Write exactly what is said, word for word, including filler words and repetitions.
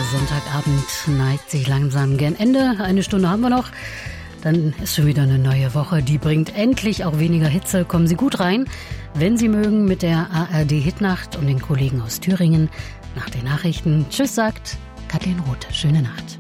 Sonntagabend neigt sich langsam gern Ende. Eine Stunde haben wir noch. Dann ist schon wieder eine neue Woche. Die bringt endlich auch weniger Hitze. Kommen Sie gut rein, wenn Sie mögen, mit der A R D Hitnacht und den Kollegen aus Thüringen. Nach den Nachrichten. Tschüss, sagt Kathleen Roth. Schöne Nacht.